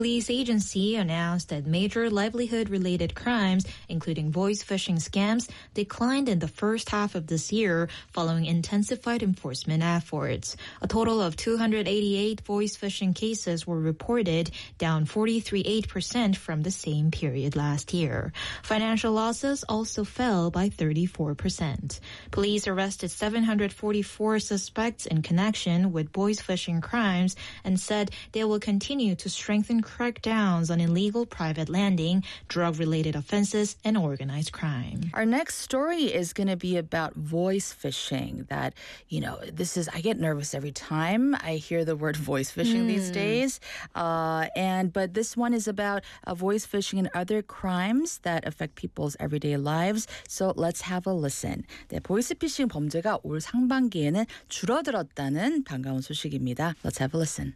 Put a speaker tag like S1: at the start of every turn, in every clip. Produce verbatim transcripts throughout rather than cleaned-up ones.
S1: Police agency announced that major livelihood-related crimes, including voice phishing scams, declined in the first half of this year following intensified enforcement efforts. A total of two hundred eighty-eight voice phishing cases were reported, down forty-three point eight percent from the same period last year. Financial losses also fell by thirty-four percent. Police arrested seven hundred forty-four suspects in connection with voice phishing crimes and said they will continue to strengthen crackdowns on illegal private landing, drug-related offenses, and organized crime.
S2: Our next story is going to be about voice phishing. That, you know, this is, I get nervous every time I hear the word voice phishing mm. these days. Uh, and but this one is about uh, voice phishing and other crimes that affect people's everyday lives. So let's have a listen. 네, 보이스 피싱 범죄가 올 상반기에는 줄어들었다는 반가운 소식입니다. Let's have a listen.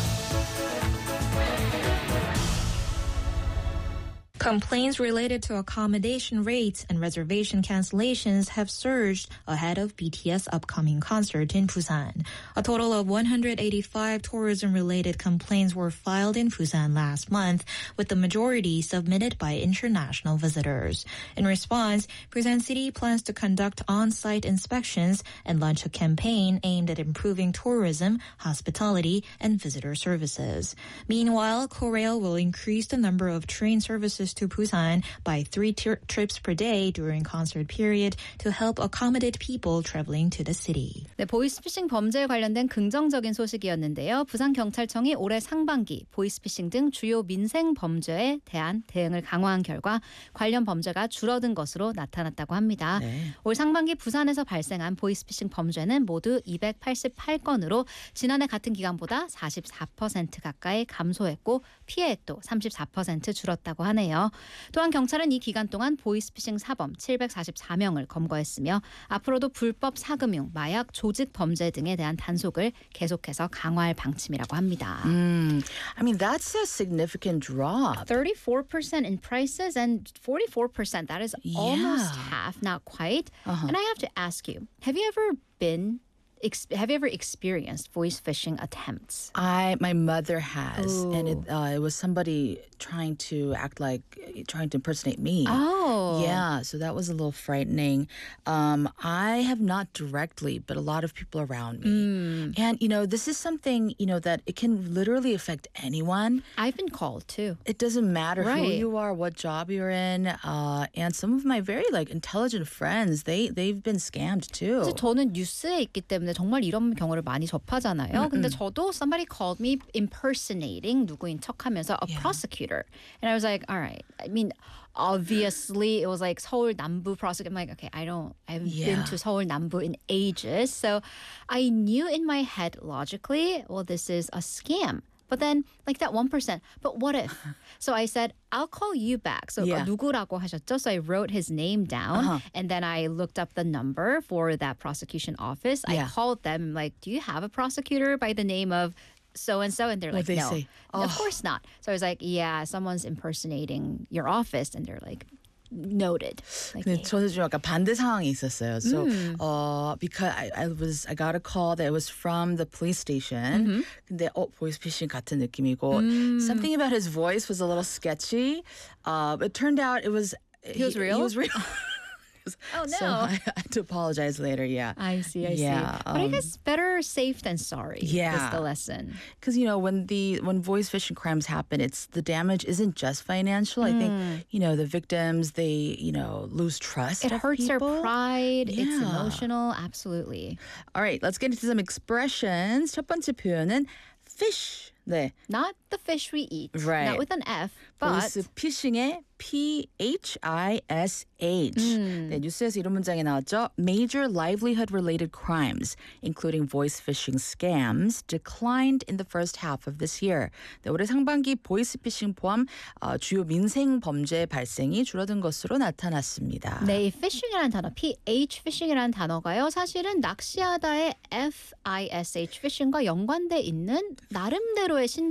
S1: Complaints related to accommodation rates and reservation cancellations have surged ahead of B T S' upcoming concert in Busan. A total of one hundred eighty-five tourism-related complaints were filed in Busan last month, with the majority submitted by international visitors. In response, Busan City plans to conduct on-site inspections and launch a campaign aimed at improving tourism, hospitality, and visitor services. Meanwhile, Korail will increase the number of train services to Busan by three tri- trips per day during concert period to help accommodate people traveling to the city.
S3: 네, 보이스피싱 범죄에 관련된 긍정적인 소식이었는데요. 부산경찰청이 올해 상반기 보이스피싱 등 주요 민생 범죄에 대한 대응을 강화한 결과 관련 범죄가 줄어든 것으로 나타났다고 합니다. 네. 올 상반기 부산에서 발생한 보이스피싱 범죄는 모두 이백팔십팔 건으로 지난해 같은 기간보다 사십사 퍼센트 가까이 감소했고 피해액도 삼십사 퍼센트 줄었다고 하네요. 또한 경찰은 이 기간 동안 보이스피싱 사범 칠백사십사 명을 검거했으며 앞으로도 불법 사금융, 마약, 조직 범죄 등에 대한 단속을 계속해서 강화할 방침이라고 합니다.
S2: Mm, I mean, that's a significant drop.
S3: thirty-four percent in prices and forty-four percent. That is
S2: yeah.
S3: almost half, not quite. Uh-huh. And I have to ask you, have you ever been Ex- have you ever experienced voice phishing attempts?
S2: I my mother has,
S3: Ooh.
S2: and it uh, it was somebody trying to act like trying to impersonate me.
S3: Oh,
S2: yeah. So that was a little frightening. Um, I have not directly, but a lot of people around me.
S3: Mm.
S2: And you know, this is something you know that it can literally affect anyone.
S3: I've been called too.
S2: It doesn't matter
S3: right.
S2: who you are, what job you're in, uh, and some of my very like intelligent friends, they they've been scammed too.
S3: 그래서 저는 뉴스에 있기 때문에 정말 이런 경우를 많이 접하잖아요.
S2: Mm-mm.
S3: 근데 저도 somebody called me impersonating 누구인 척하면서 a
S2: yeah.
S3: prosecutor. And I was like, all right. I mean, obviously it was like 서울 남부 prosecutor. I'm like, okay, I don't, I haven't
S2: yeah.
S3: been to 서울 남부 in ages. So I knew in my head logically, well, this is a scam. But then, like that one percent, but what if? So I said, I'll call you back. So
S2: yeah.
S3: 누구라고 하셨죠? So I wrote his name down,
S2: uh-huh.
S3: and then I looked up the number for that prosecution office.
S2: Yeah.
S3: I called them, like, do you have a prosecutor by the name of so-and-so? And they're like,
S2: they
S3: no.
S2: say?
S3: Oh. Of
S2: Oh.
S3: course not. So I was like, yeah, someone's impersonating your office. And they're like, noted. Like,
S2: 근데 저는 좀 약간 반대 상황이 있었어요. So,
S3: Mm.
S2: uh, because I, I was, I got a call that it was from the police station. 근데 어 보이스피싱 같은 느낌이고 something about his voice was a little sketchy. Uh, but it turned out it was
S3: He was real?
S2: He was real.
S3: Oh, no.
S2: So I had to apologize later. Yeah.
S3: I see, I
S2: Yeah,
S3: see. But I
S2: um,
S3: guess better safe than sorry
S2: Yeah.
S3: is the lesson.
S2: Because you know when the when voice phishing crimes happen, it's the damage isn't just financial. I think you know the victims they you know lose trust.
S3: It
S2: of
S3: hurts their
S2: people.
S3: pride. It's
S2: Yeah.
S3: emotional. Absolutely.
S2: All right, let's get into some expressions. 첫 번째 표현은 fish. 네.
S3: Not the fish we eat.
S2: Right.
S3: Not with an F, but
S2: 보이스 피싱의 P H I S H.
S3: 음.
S2: 네, 뉴스에서 이런 문장이 나왔죠. Major livelihood-related crimes, including voice phishing scams, declined in the first half of this year. 네, 올해 상반기 보이스 피싱 포함 어, 주요 민생 범죄 발생이 줄어든 것으로 나타났습니다.
S3: 네, 이 phishing이라는 단어, P H phishing이라는 단어가요. 사실은 낚시하다의 F I S H phishing과 연관돼 있는 나름대로의 신조어죠.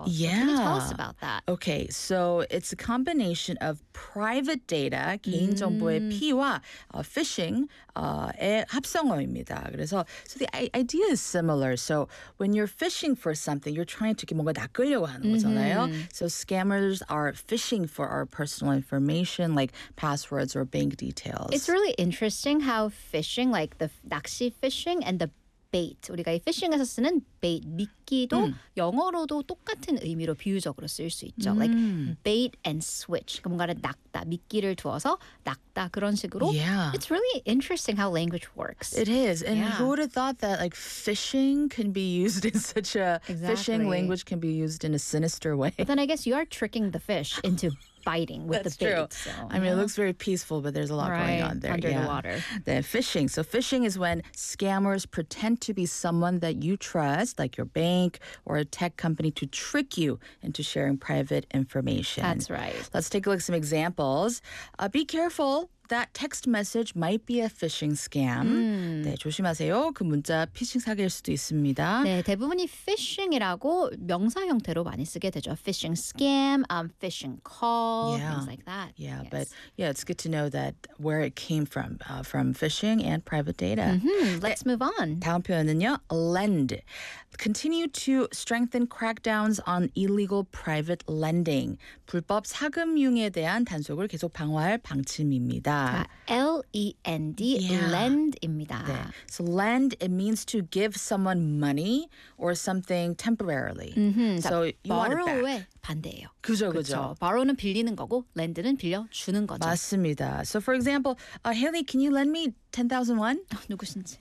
S3: So
S2: Yeah.
S3: can you tell us about that?
S2: Okay, so it's a combination of private data, 개인정보의
S3: 음.
S2: P와 uh, phishing uh, 의 합성어입니다. 그래서 so the i- idea is similar. So when you're phishing for something, you're trying to 뭔가 낚으려고 하는 거잖아요.
S3: Mm-hmm.
S2: So scammers are phishing for our personal information like passwords or bank details.
S3: It's really interesting how phishing, like the 낚시 phishing and the bait, 우리가 이 phishing에서 쓰는 bait, 미끼도
S2: 음.
S3: 영어로도 똑같은 의미로 비유적으로 쓸 수 있죠. Like bait and switch, 그러니까 뭔가를 낚다, 미끼를 두어서 낚다 그런 식으로.
S2: Yeah.
S3: It's really interesting how language works.
S2: It is. And
S3: Yeah.
S2: who would have thought that like phishing can be used in such a
S3: Exactly.
S2: phishing language can be used in a sinister way.
S3: But then I guess you are tricking the fish into biting with
S2: That's
S3: the bait.
S2: true.
S3: So,
S2: I mean,
S3: yeah.
S2: it looks very peaceful, but there's a lot
S3: right
S2: going on there.
S3: under
S2: yeah.
S3: the water.
S2: Then phishing. So phishing is when scammers pretend to be someone that you trust, like your bank or a tech company, to trick you into sharing private information.
S3: That's right.
S2: Let's take a look at some examples. Uh, be careful. That text message might be a phishing scam. 네, 조심하세요. 그 문자 피싱 사기일 수도 있습니다.
S3: 네, 대부분이 phishing이라고 명사 형태로 많이 쓰게 되죠. Phishing scam, um, phishing call,
S2: Yeah.
S3: things like that.
S2: Yeah,
S3: Yes.
S2: but yeah, it's good to know that where it came from, uh, from phishing and private data.
S3: Hmm, let's move on.
S2: 다음 표현은요, lend. Continue to strengthen crackdowns on illegal private lending. 불법 사금융에 대한 단속을 계속 방어할 방침입니다.
S3: 자, L E N D,
S2: Yeah.
S3: lend입니다.
S2: 네. So lend, it means to give someone money or something temporarily.
S3: 음흠, 자,
S2: So you want it back.
S3: borrow의 반대예요.
S2: 그죠,
S3: 그렇죠.
S2: 그죠.
S3: borrow는 빌리는 거고 lend는 빌려 주는 거죠.
S2: 맞습니다. So for example, uh, Haley, can you lend me ten thousand won?
S3: 누구신지.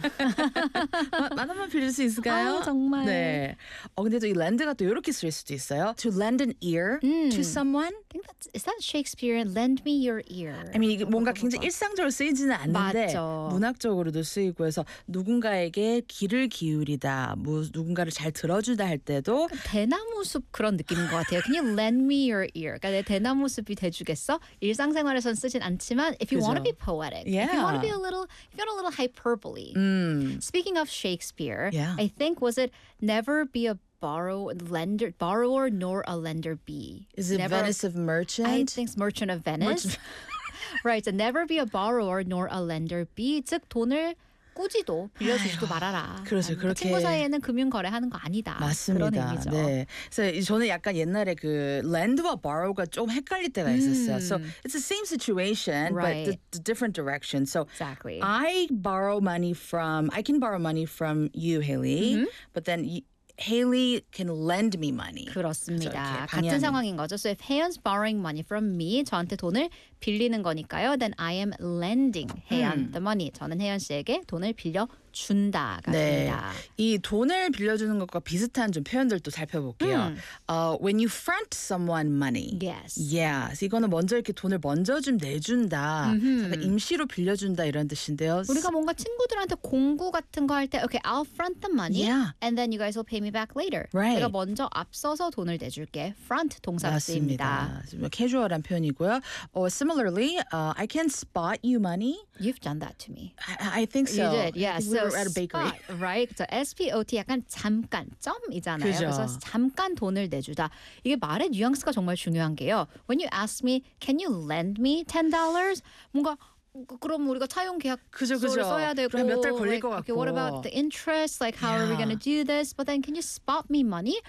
S2: 만 원만 빌릴 수 있을까요?
S3: 아, 정말.
S2: 네. 어 근데 또 이 렌드가 또 이렇게 쓸 수도 있어요. To lend an ear to someone.
S3: I think that's is that Shakespeare? Lend me your ear.
S2: I mean 이게 뭔가 굉장히 일상적으로 쓰이지는 않는데
S3: 맞죠.
S2: 문학적으로도 쓰이고 해서 누군가에게 귀를 기울이다, 뭐 누군가를 잘 들어주다 할 때도
S3: 대나무 숲 그런 느낌인 것 같아요. Can you lend me your ear? 그러니까 내 대나무 숲이 돼주겠어? 일상생활에선 쓰진 않지만 if you want to
S2: 그죠.
S3: be poetic, if you want to be
S2: Yeah.
S3: a little, if you want a little hyperbole.
S2: 음,
S3: Speaking of Shakespeare,
S2: Yeah.
S3: I think was it never be a borrow lender borrower nor a lender be.
S2: is it
S3: never,
S2: Venice of Merchant?
S3: I think it's Merchant of Venice. right, so never be a borrower nor a lender be. 즉 돈을 꾸지도 빌려주지도 말아라.
S2: 그렇죠,
S3: 아니,
S2: 그렇게-
S3: 친구 사이에는 금융 거래하는 거 아니다. 그런
S2: 맞습니다.
S3: 의미죠.
S2: 네. 그래서 저는 약간 옛날에 그 lend와 borrow가 좀 헷갈릴 때가 있었어요. So it's the same situation,
S3: Right.
S2: but the, the different direction. So
S3: Exactly.
S2: I borrow money from, I can borrow money from you, Haley, but then y- Haley can lend me money.
S3: 그렇습니다.
S2: 이렇게
S3: 같은
S2: 방향이.
S3: 상황인 거죠. So if 혜연's borrowing money from me, 저한테 돈을 빌리는 거니까요. Then I am lending 혜연 the money. 저는 혜연 씨에게 돈을 빌려 준다가
S2: 네,
S3: 됩니다.
S2: 이 돈을 빌려주는 것과 비슷한 좀 표현들도 살펴볼게요. Uh, when you front someone money.
S3: Yes.
S2: Yeah, 그래서 이거는 먼저 이렇게 돈을 먼저 좀 내준다, 잠깐 임시로 빌려준다 이런 뜻인데요.
S3: 우리가 뭔가 친구들한테 공구 같은 거 할 때 okay, I'll front the money
S2: Yeah.
S3: and then you guys will pay me back later.
S2: Right.
S3: 내가 먼저 앞서서 돈을 내줄게. front 동사가 쓰입니다.
S2: 맞습니다. 좀 캐주얼한 표현이고요. Oh, similarly, uh, I can spot you money.
S3: You've done that to me.
S2: I, I think so.
S3: You did, yeah.
S2: I think
S3: So
S2: we were at a bakery.
S3: spot, right? So S P O T 약간 잠깐 점이잖아요.
S2: 그죠.
S3: 그래서 잠깐 돈을 내주다. 이게 말의 뉘앙스가 정말 중요한 게요. When you ask me, can you lend me ten dollars? 뭔가 그럼 우리가 차용
S2: 그죠,
S3: 계약서를
S2: 그죠.
S3: 써야 되고
S2: 그럼 몇달
S3: like,
S2: 걸릴 것
S3: okay, what
S2: 같고.
S3: about the interest? Like how are we
S2: Yeah.
S3: going to do this? But then can you spot me money?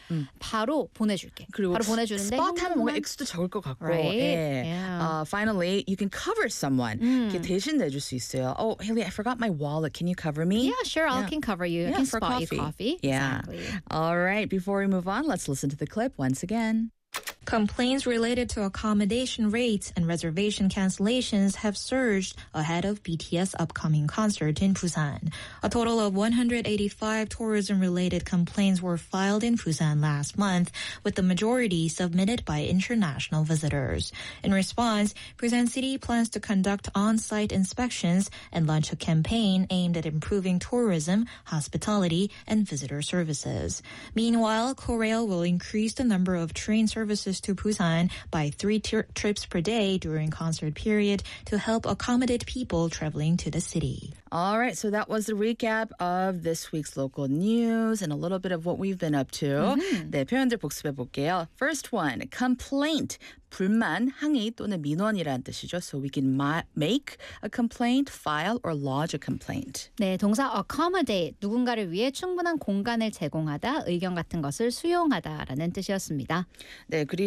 S3: 바로 보내줄게.
S2: 그리고
S3: 바로 보내주는데
S2: spot 하면 뭔가
S3: 현금만-
S2: 액수도 적을 것 같고.
S3: Right?
S2: 예.
S3: Yeah.
S2: Uh, finally, you can cover someone. 이렇게 대신 내줄 수 있어요. Oh, Haley, I forgot my wallet. Can you cover me?
S3: Yeah, sure. I
S2: Yeah.
S3: can cover you. I
S2: Yeah,
S3: can
S2: for
S3: spot
S2: coffee.
S3: you coffee.
S2: Yeah.
S3: Exactly.
S2: All right. Before we move on, let's listen to the clip once again.
S1: Complaints related to accommodation rates and reservation cancellations have surged ahead of B T S upcoming concert in Busan. A total of one hundred eighty-five tourism-related complaints were filed in Busan last month, with the majority submitted by international visitors. In response, Busan City plans to conduct on-site inspections and launch a campaign aimed at improving tourism, hospitality, and visitor services. Meanwhile, Korail will increase the number of train services to Busan by three tri- trips per day during concert period to help accommodate people traveling to the city.
S2: All right, so that was the recap of this week's local news and a little bit of what we've been up to. 네, 표현들 복습해 볼게요. First one, complaint. 불만, 항의 또는 민원이라는 뜻이죠. So we can ma- make a complaint, file, or lodge a complaint.
S3: 네, 동사 accommodate, 누군가를 위해 충분한 공간을 제공하다, 의견 같은 것을 수용하다라는 뜻이었습니다.
S2: 네, 그리고